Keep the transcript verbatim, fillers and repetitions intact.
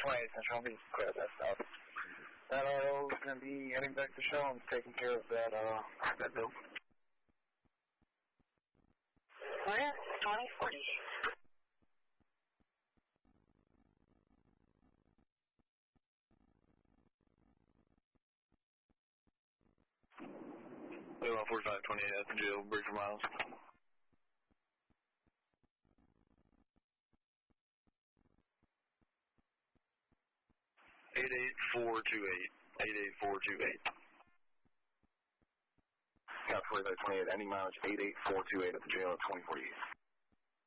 twenty-eight Central. I'll be clear of that stuff. That auto is going to be heading back to the show and taking care of that, uh, that bill. Where? twenty forty. one forty-five twenty-eight at the jail, Bridger Miles. eight eight four two eight. eight eight four two eight. Got forty-five twenty-eight, ending mileage eight eight four two eight at the jail at twenty forty-eight.